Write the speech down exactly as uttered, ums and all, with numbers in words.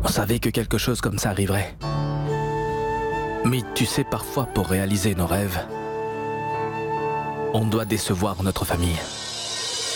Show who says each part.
Speaker 1: On savait que quelque chose comme ça arriverait. Mais tu sais, parfois, pour réaliser nos rêves, on doit décevoir notre famille.